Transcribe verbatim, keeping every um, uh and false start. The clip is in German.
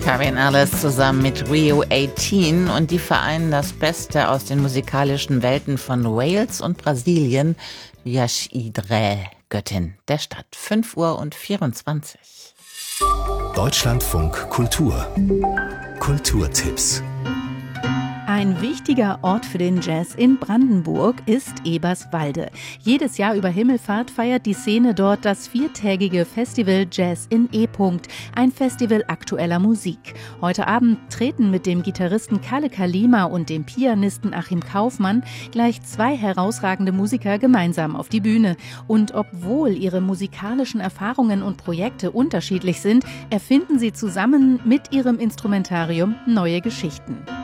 Calvin Alice zusammen mit Rio achtzehn und die vereinen das Beste aus den musikalischen Welten von Wales und Brasilien. Yash Idre, Göttin der Stadt. fünf Uhr und vierundzwanzig. Deutschlandfunk Kultur. Kulturtipps. Ein wichtiger Ort für den Jazz in Brandenburg ist Eberswalde. Jedes Jahr über Himmelfahrt feiert die Szene dort das viertägige Festival Jazz in E. Ein Festival aktueller Musik. Heute Abend treten mit dem Gitarristen Kalle Kalima und dem Pianisten Achim Kaufmann gleich zwei herausragende Musiker gemeinsam auf die Bühne. Und obwohl ihre musikalischen Erfahrungen und Projekte unterschiedlich sind, erfinden sie zusammen mit ihrem Instrumentarium neue Geschichten.